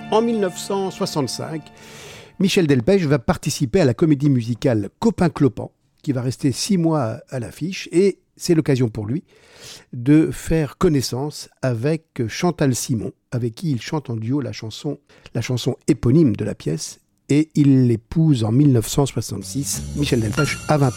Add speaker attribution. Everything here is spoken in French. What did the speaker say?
Speaker 1: En 1965, Michel Delpech va participer à la comédie musicale Copain-Clopin, qui va rester 6 mois à l'affiche, et c'est l'occasion pour lui de faire connaissance avec Chantal Simon, avec qui il chante en duo la chanson éponyme de la pièce, et il l'épouse en 1966. Michel Delpech a 20 ans.